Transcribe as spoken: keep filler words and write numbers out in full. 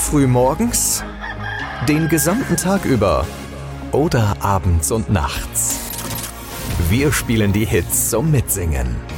Frühmorgens, den gesamten Tag über oder abends und nachts. Wir spielen die Hits zum Mitsingen.